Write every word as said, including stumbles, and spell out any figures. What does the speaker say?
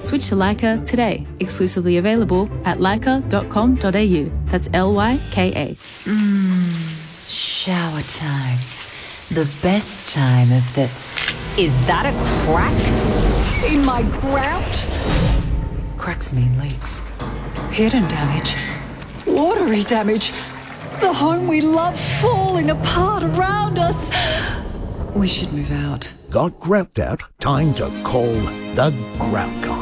Switch to Leica today. Exclusively available at leica dot com dot a u. That's L Y K A. Mmm, shower time. The best time of the... Is that a crack in my grout? Cracks mean leaks. Hidden damage. Watery damage. The home we love falling apart around us. We should move out. Got grout out? Time to call the Grout Guy.